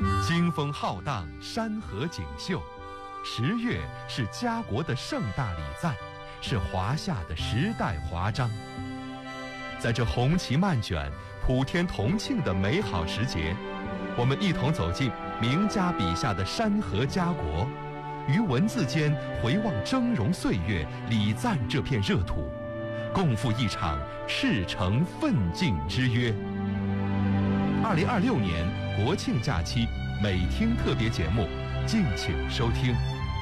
经风浩荡，山河锦绣。10月是家国的盛大礼赞，是华夏的时代华章。在这红旗漫卷、普天同庆的美好时节，我们一同走进名家笔下的山河家国，于文字间回望峥嵘岁月，礼赞这片热土，共赴一场赤诚奋进之约。2026年国庆假期美听特别节目，敬请收听。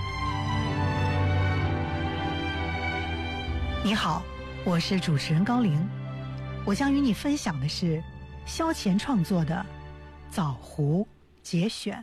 你好，我是主持人高玲，我将与你分享的是萧乾创作的《枣湖》节选。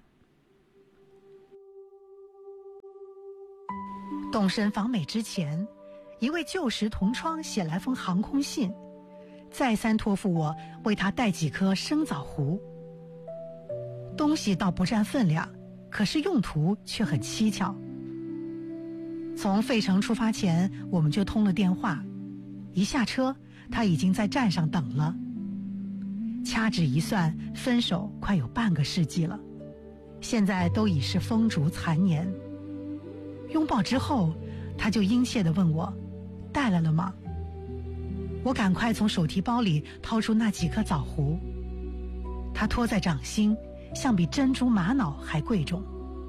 动身访美之前，一位旧时同窗写来封航空信，再三托付我为他带几颗生枣核。东西倒不占分量，可是用途却很蹊跷。从费城出发前，我们就通了电话，一下车他已经在站上等了。掐指一算，分手快有半个世纪了，现在都已是风烛残年。拥抱之后，他就殷切地问我带来了吗？我赶快从手提包里掏出那几颗枣核，他托在掌心，像比珍珠玛瑙还贵重。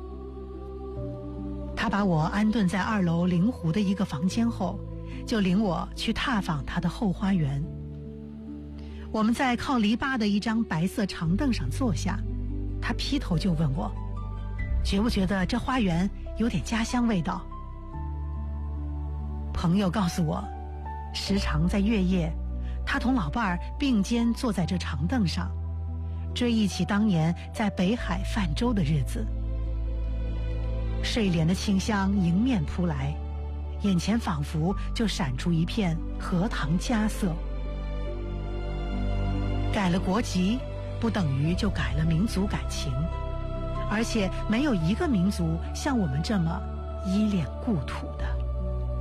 他把我安顿在2楼临湖的一个房间后，就领我去踏访他的后花园。我们在靠篱笆的一张白色长凳上坐下，他劈头就问我，觉不觉得这花园有点家乡味道？朋友告诉我，时常在月夜，他同老伴儿并肩坐在这长凳上，追忆起当年在北海泛舟的日子。睡莲的清香迎面扑来，眼前仿佛就闪出一片荷塘佳色。改了国籍，不等于就改了民族感情，而且没有一个民族像我们这么依恋故土的。